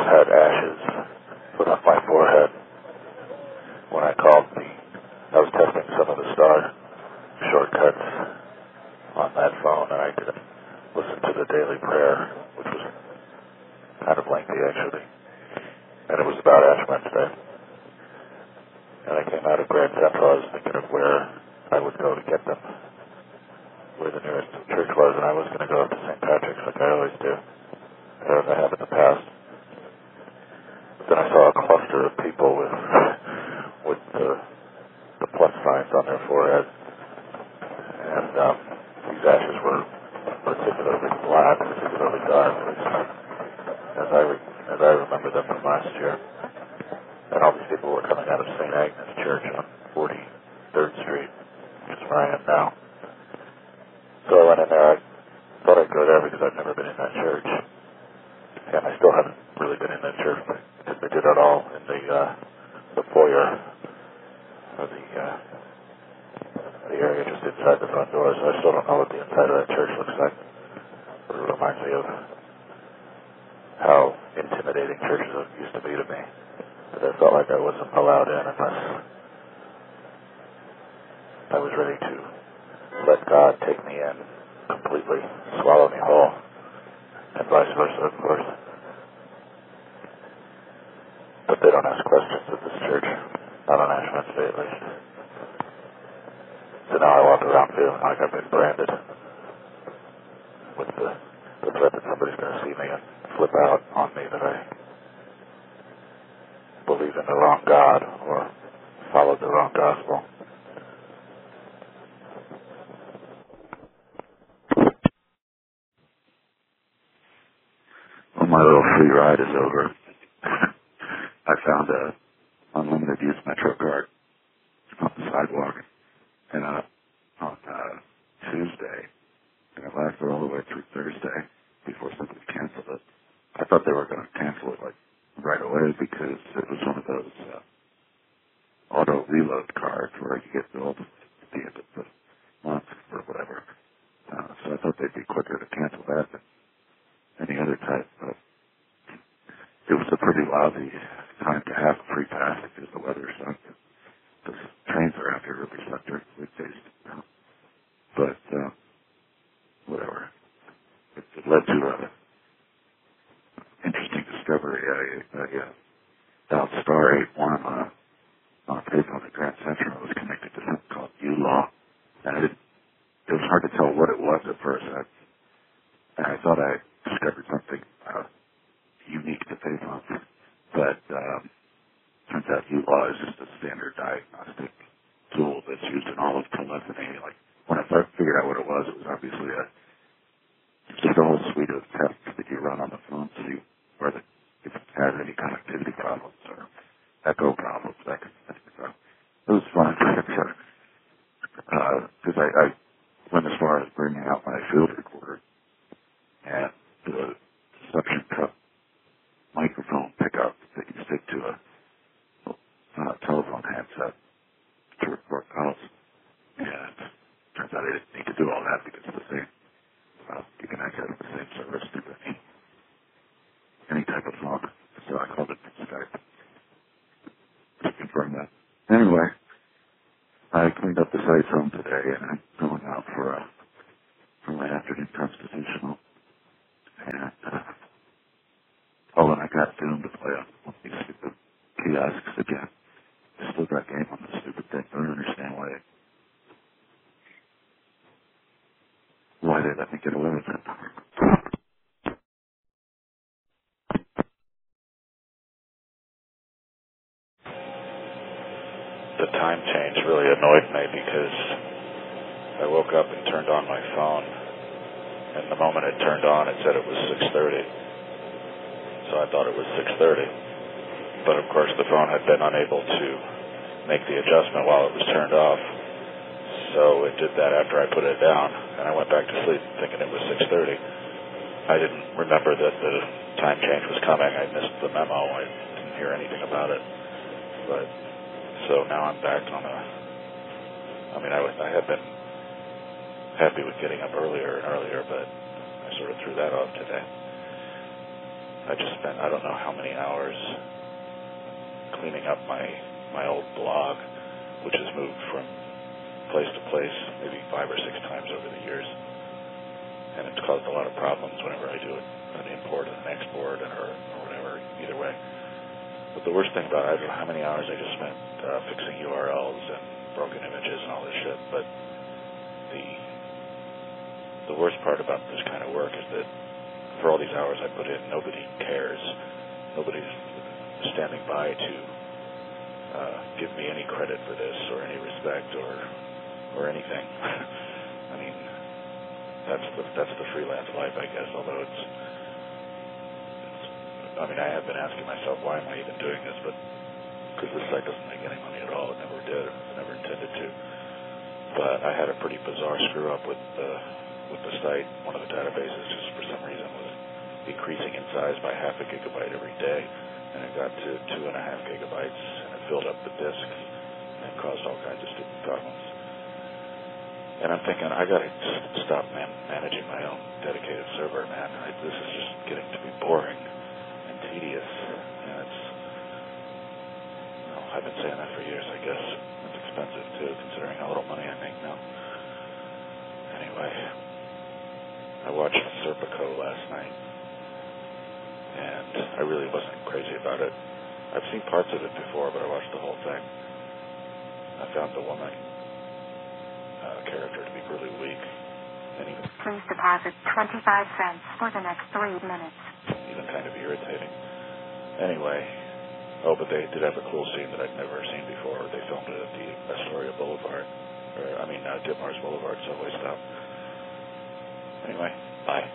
had ashes put on my forehead when I called I was testing some of the star shortcuts on that phone, and I could listen to the daily prayer, which was kind of lengthy actually, and it was about Ash Wednesday. And I came out of Grand Central. I was thinking of where I would go to get them, where the nearest church was, and I was going to go up to St. Patrick's like I always do, as I have in the past. But then I saw a cluster of people with the plus signs on their forehead, and these ashes were particularly black, particularly dark, as I remember them from last year. And all these people were coming out of St. Agnes Church on 43rd Street, which is where I am now. So I went in there. I thought I'd go there because I've never been in that church, and I still haven't really been in that church because they did it all in the foyer of the area just inside the front door. So I still don't know what the inside of that church looks like. But it reminds me of how intimidating churches used to be to me. But I felt like I wasn't allowed in unless I was ready to let God take me in completely, swallow me whole, and vice versa, of course. But they don't ask questions at this church, not on Ash Wednesday at least. So now I walk around feeling like I've been branded with the threat that somebody's going to see me and flip out on me that I believe in the wrong God or followed the wrong gospel. Well, my little free ride is over. I found a unlimited use Metro card on the sidewalk, and on Tuesday, and it lasted all the way through Thursday before somebody canceled it. I thought they were going to cancel it like right away because it was one of those auto reload cards where you get billed at the end of the month or whatever. So I thought they'd be quicker to cancel that than any other type. But it was a pretty lousy time to have a free pass because the weather sucked. The trains around here really suck during the weekdays. But whatever. It led to an interesting discovery. I dialed star 81 on a payphone at Grand Central. It was connected to something called U-Law. And it was hard to tell what it was at first. And I thought I discovered something unique to payphones. But turns out U-Law is just a standard diagnostic tool that's used in all of telephony. Like, when I figured out what it was obviously just a whole suite of tests that you run on the phone to see whether if it has any connectivity problems or echo problems, that kind of thing. So it was fun because I went as far as bringing out my field recorder and the suction cup microphone pickup that you stick to a telephone handset to record calls. And turns out I didn't need to do all that because it's the same. You can access the same service through any type of phone. So I called it Skype to confirm that. Anyway, I cleaned up the site home today, and I'm going out for my afternoon constitutional. And and I got doomed to play on these stupid kiosks again. I still got game on this stupid thing. I don't understand why they let me get away with it. The time change really annoyed me because I woke up and turned on my phone, and the moment it turned on, it said it was 6:30. So I thought it was 6:30. But of course, the phone had been unable to make the adjustment while it was turned off. So it did that after I put it down, and I went back to sleep thinking it was 6:30. I didn't remember that the time change was coming. I missed the memo. I didn't hear anything about it. But so now I'm back on I had been happy with getting up earlier and earlier, but I sort of threw that off today. I just spent I don't know how many hours cleaning up my old blog, which has moved from place to place maybe 5 or 6 times over the years, and it's caused a lot of problems whenever I do an import and an export or whatever, either way. But the worst thing about it, I don't know how many hours I just spent fixing URLs and broken images and all this shit, but the worst part about this kind of work is that for all these hours I put in, nobody cares. Nobody's standing by to give me any credit for this or any respect or anything. I mean, that's the freelance life, I guess. Although I mean, I have been asking myself, why am I even doing this? But because this site doesn't make any money at all, it never did, it never intended to. But I had a pretty bizarre screw up with the site. One of the databases, just for some reason, was decreasing in size by half a gigabyte every day, and it got to 2.5 gigabytes, and it filled up the disks and caused all kinds of stupid problems. And I'm thinking, I got to stop managing my own dedicated server, man. This is just getting to be boring and tedious, and I've been saying that for years, I guess. It's expensive, too, considering how little money I make now. Anyway, I watched Serpico last night, and I really wasn't crazy about it. I've seen parts of it before, but I watched the whole thing. I found the woman character to be really weak, and even please deposit 25 cents for the next 3 minutes. Even kind of irritating. Anyway, but they did have a cool scene that I'd never seen before. They filmed it at the Astoria Boulevard, Ditmars Boulevard subway stop. Anyway, bye.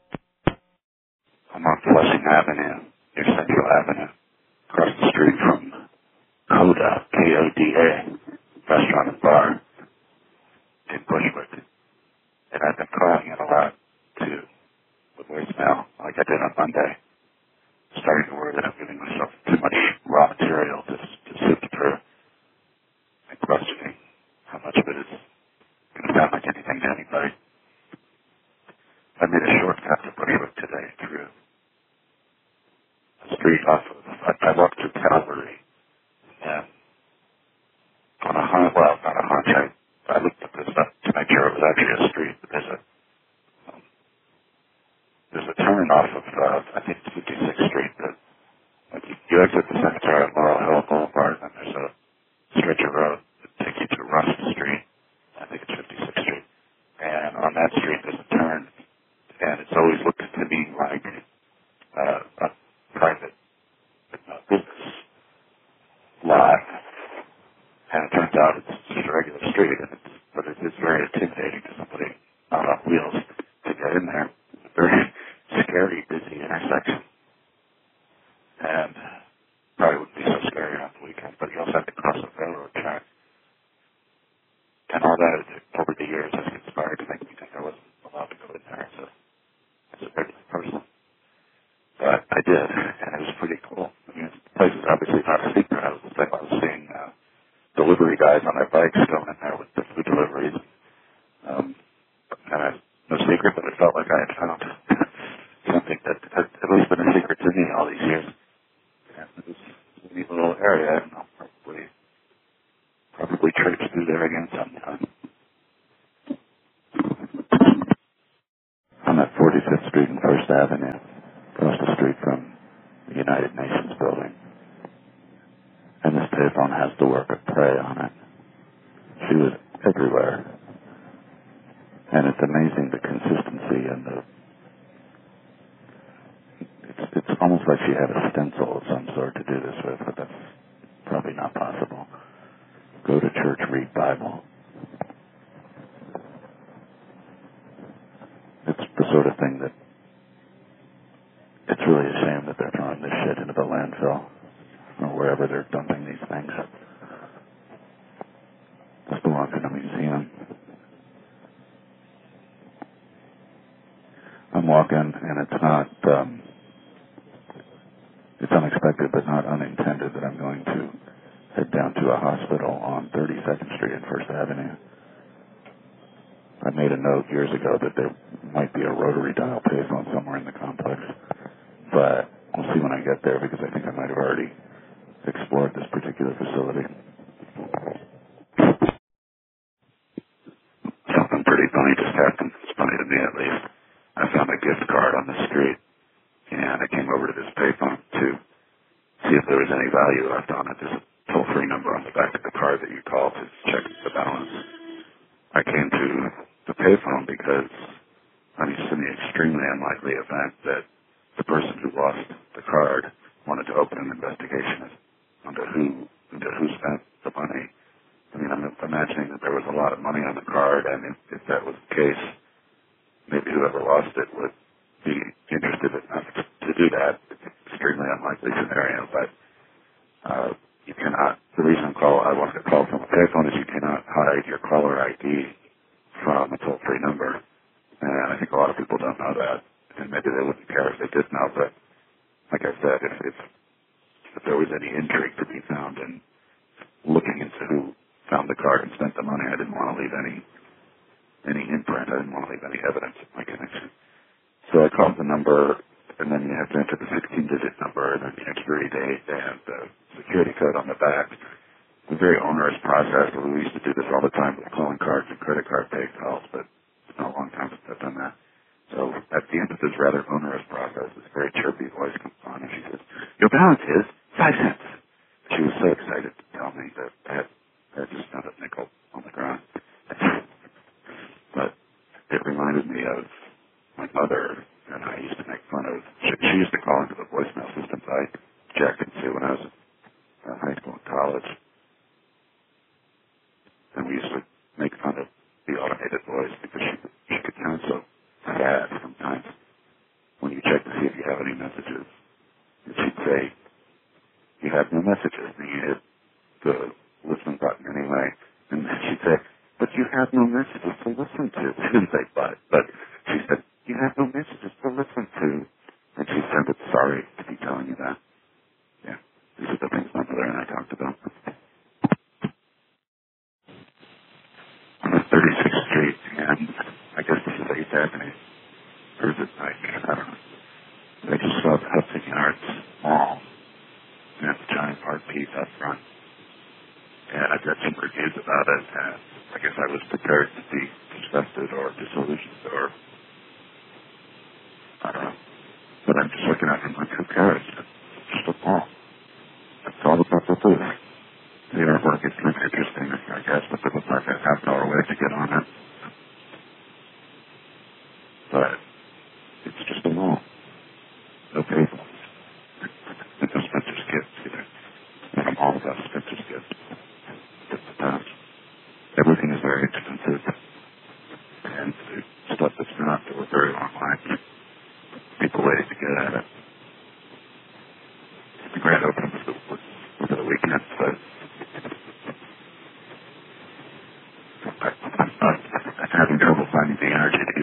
I'm on Flushing Avenue, near Central Avenue, across the street from Coda, K-O-D-A, restaurant and bar in Bushwick. And I've been calling it a lot, too, with voicemail, like I did on Monday. Starting to worry that I'm giving myself too much raw material to sift through and questioning how much of it is going to sound like anything to anybody. I made a shortcut to Bushwick today through a street off of, I walked through Calvary, and on a hunch, not a hunch, I looked at this up to make sure it was actually a street, but there's a turn off of, I think it's 56th Street, that like you exit the cemetery on Laurel Hill Boulevard, and there's a stretch of road that takes you to Rust Street. I think it's 56th Street. And on that street there's a turn, and it's always looked to me like a private business lot. And it turns out it's just a regular street, but it is very intimidating to somebody not on wheels to get in there. It's a very scary, busy intersection. And probably wouldn't be so scary on the weekend, but you also have to cross a railroad track. And all that, over the years, has conspired to make me think I wasn't allowed to go in there as a regular person. But I did, and it was pretty cool. I mean, the place is obviously not a secret. I was seeing delivery guys on their bikes going in there with the food deliveries. And no secret, but it felt like I had found something that had at least been a secret to me all these years. And it was a neat little area, and I'll probably traipse through there again sometime. I'm at 45th Street and 1st Avenue, across the street from the United Nations building. And this payphone has the work of prey on it. She was everywhere. And it's amazing the consistency and it's almost like she had a stencil of some sort to do this with, but that's probably not possible. Go to church, read Bible. It's the sort of thing that it's really a shame that they're throwing this shit into the landfill or wherever they're dumping these things. This belongs in a museum. I'm walking, and it's not, it's unexpected but not unintended that I'm going to head down to a hospital on 32nd Street and 1st Avenue. I made a note years ago that there might be a rotary dial payphone somewhere in the complex, but We'll see when I get there because I think I might have already explored this particular facility. Something pretty funny just happened. It's funny to me at least. I found a gift card on the street, and I came over to this payphone to see if there was any value left on it. There's a toll-free number on the back of the card that you call to check the balance. I came to the payphone because I'm used to the extremely unlikely event that the person who lost the card wanted to open an investigation into who spent the money. I mean, I'm imagining that there was a lot of money on the card, and if that was the case, maybe whoever lost it would be interested enough to do that. It's an extremely unlikely scenario, but you cannot. The reason I wanted to call from a payphone is you cannot hide your caller ID from a toll-free number, and I think a lot of people don't know that, and maybe they wouldn't care if they did know. But like I said, if there was any intrigue to be found in looking into who found the card and spent the money, I didn't want to leave any imprint. I didn't want to leave any evidence of my connection. So I called the number, and then you have to enter the 16-digit number, and then the expiry date, and the security code on the back. It's a very onerous process. We used to do this all the time with calling cards and credit card pay calls, but it's been a long time since I've done that. So at the end of this rather onerous process, this very chirpy voice comes on, and she says, "Your balance is 5 cents." She was so excited to tell me that I had just found a nickel on the ground. But it reminded me of my mother, and I used to make fun of. She used to call into the voicemail systems I jacked into when I was in high school and college. And we used to make fun of the automated voice because she could sound so sad sometimes when you check to see if you have any messages. And she'd say, "You have no messages." And you hit the listen button anyway. And then she'd say, "But you have no messages to listen to." She didn't say but she said, "You have no messages to listen to." And she sounded sorry to be telling you that. Yeah, these are the things my mother and I talked about. On the 36th Street, and I guess this is 8th Avenue. Or is it like, I don't know. I just saw the Hudson Yards Mall. And it's a giant art piece up front. And I've got some reviews about it, and I guess I was prepared to be disgusted or disillusioned or, I don't know. But I'm just looking at it and like, who cares? It's just a mall. That's all about the booth. The artwork is looks interesting, I guess, but it looks like a half-hour way to get on it. But it's just a mall. No people. It's no Spencer's Kids either. Not a mall without Spencer's Kids. Everything is very expensive. And the stuff that's not, there were very long lines. People waiting to get at it. The grand opening was over the weekend, but I'm having trouble finding the energy to